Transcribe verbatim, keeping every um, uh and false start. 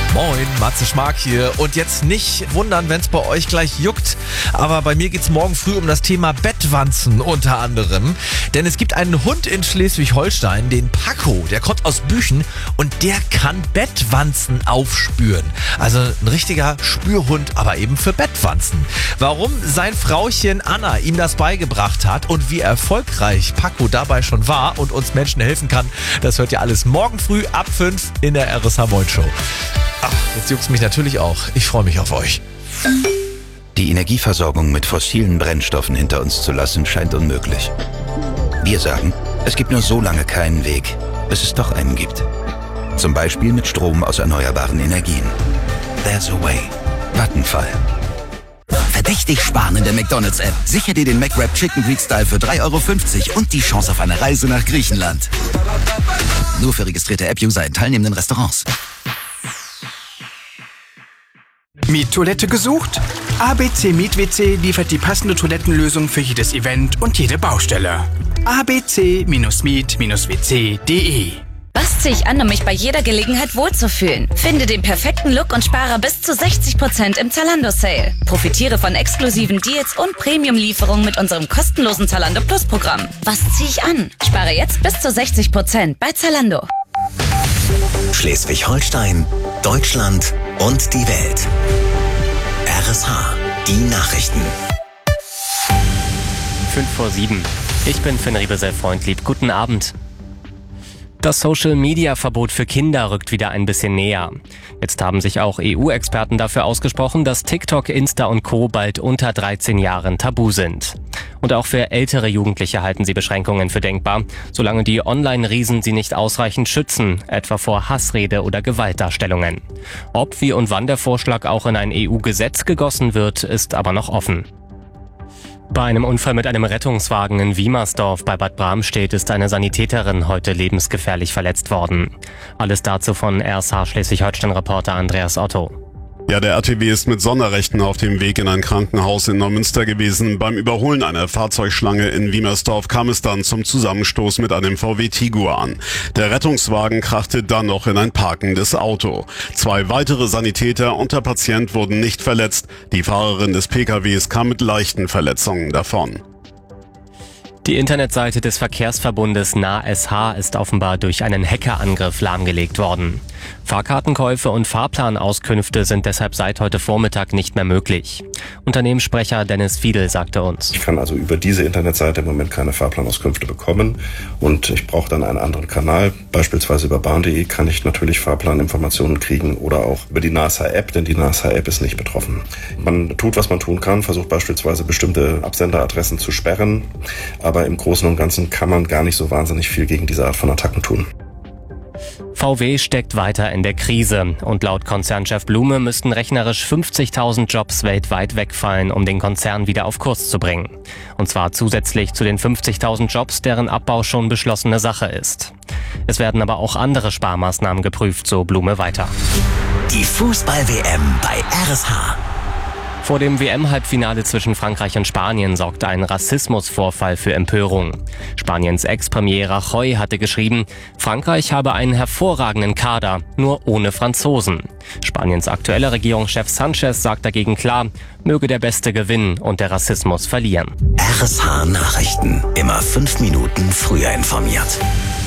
Moin, Matze Schmark hier. Und jetzt nicht wundern, wenn es bei euch gleich juckt, aber bei mir geht's morgen früh um das Thema Bettwanzen unter anderem. Denn es gibt einen Hund in Schleswig-Holstein, den Paco, der kommt aus Büchen und der kann Bettwanzen aufspüren. Also ein richtiger Spürhund, aber eben für Bettwanzen. Warum sein Frauchen Anna ihm das beigebracht hat und wie erfolgreich Paco dabei schon war und uns Menschen helfen kann, das hört ihr alles morgen früh ab fünf in der R S H Moin Show. Ach, jetzt juckt's mich natürlich auch. Ich freue mich auf euch. Die Energieversorgung mit fossilen Brennstoffen hinter uns zu lassen, scheint unmöglich. Wir sagen, es gibt nur so lange keinen Weg, bis es doch einen gibt. Zum Beispiel mit Strom aus erneuerbaren Energien. There's a way. Vattenfall. Verdächtig sparen in der McDonald's-App. Sicher dir den McWrap Chicken Greek Style für drei Euro fünfzig und die Chance auf eine Reise nach Griechenland. Nur für registrierte App-User in teilnehmenden Restaurants. Miettoilette gesucht? A B C Miet-W C liefert die passende Toilettenlösung für jedes Event und jede Baustelle. a b c Bindestrich miet Bindestrich w c punkt d e Was ziehe ich an, um mich bei jeder Gelegenheit wohlzufühlen? Finde den perfekten Look und spare bis zu sechzig Prozent im Zalando-Sale. Profitiere von exklusiven Deals und Premium-Lieferungen mit unserem kostenlosen Zalando Plus-Programm. Was ziehe ich an? Spare jetzt bis zu sechzig Prozent bei Zalando. Schleswig-Holstein, Deutschland und die Welt. R S H, die Nachrichten. fünf vor sieben. Ich bin Finn Riebesell-Freundlieb. Guten Abend. Das Social-Media-Verbot für Kinder rückt wieder ein bisschen näher. Jetzt haben sich auch E U-Experten dafür ausgesprochen, dass TikTok, Insta und Co. bald unter dreizehn Jahren tabu sind. Und auch für ältere Jugendliche halten sie Beschränkungen für denkbar, solange die Online-Riesen sie nicht ausreichend schützen, etwa vor Hassrede oder Gewaltdarstellungen. Ob, wie und wann der Vorschlag auch in ein E U-Gesetz gegossen wird, ist aber noch offen. Bei einem Unfall mit einem Rettungswagen in Wiemersdorf bei Bad Bramstedt ist eine Sanitäterin heute lebensgefährlich verletzt worden. Alles dazu von R S H Schleswig-Holstein-Reporter Andreas Otto. Ja, der R T W ist mit Sonderrechten auf dem Weg in ein Krankenhaus in Neumünster gewesen. Beim Überholen einer Fahrzeugschlange in Wiemersdorf kam es dann zum Zusammenstoß mit einem V W Tiguan. Der Rettungswagen krachte dann noch in ein parkendes Auto. Zwei weitere Sanitäter und der Patient wurden nicht verletzt. Die Fahrerin des P K Ws kam mit leichten Verletzungen davon. Die Internetseite des Verkehrsverbundes NahSH ist offenbar durch einen Hackerangriff lahmgelegt worden. Fahrkartenkäufe und Fahrplanauskünfte sind deshalb seit heute Vormittag nicht mehr möglich. Unternehmenssprecher Dennis Fiedel sagte uns: Ich kann also über diese Internetseite im Moment keine Fahrplanauskünfte bekommen und ich brauche dann einen anderen Kanal. Beispielsweise über bahn punkt de kann ich natürlich Fahrplaninformationen kriegen oder auch über die NahSH-App, denn die NahSH-App ist nicht betroffen. Man tut, was man tun kann, versucht beispielsweise bestimmte Absenderadressen zu sperren, aber im Großen und Ganzen kann man gar nicht so wahnsinnig viel gegen diese Art von Attacken tun. V W steckt weiter in der Krise und laut Konzernchef Blume müssten rechnerisch fünfzigtausend Jobs weltweit wegfallen, um den Konzern wieder auf Kurs zu bringen. Und zwar zusätzlich zu den fünfzigtausend Jobs, deren Abbau schon beschlossene Sache ist. Es werden aber auch andere Sparmaßnahmen geprüft, so Blume weiter. Die Fußball-W M bei R S H. Vor dem W M-Halbfinale zwischen Frankreich und Spanien sorgte ein Rassismusvorfall für Empörung. Spaniens Ex-Premier Rajoy hatte geschrieben, Frankreich habe einen hervorragenden Kader, nur ohne Franzosen. Spaniens aktueller Regierungschef Sanchez sagt dagegen klar, möge der Beste gewinnen und der Rassismus verlieren. R S H Nachrichten, immer fünf Minuten früher informiert.